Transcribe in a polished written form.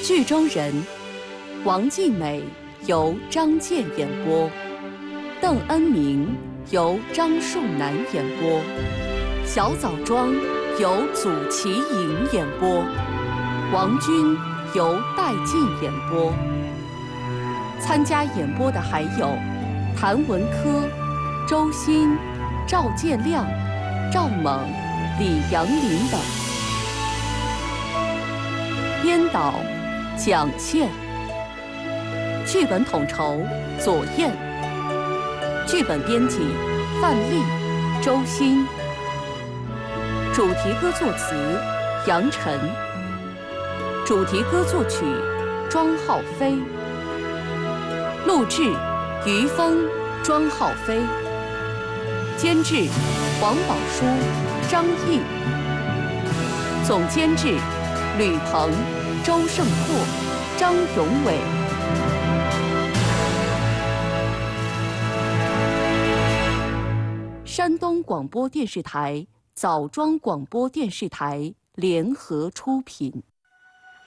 剧中人：王继美由张健演播，邓恩明由张树楠演播，小枣庄由祖其颖演播，王军由戴进演播。参加演播的还有谭文科、周鑫、赵建亮、赵猛、李阳林等。编导蒋倩，剧本统筹左燕，剧本编辑范丽、周鑫，主题歌作词杨晨，主题歌作曲庄浩飞，录制于峰、庄浩飞，监制黄宝书、张毅，总监制吕鹏、周胜阔、张永伟。山东广播电视台、枣庄广播电视台联合出品。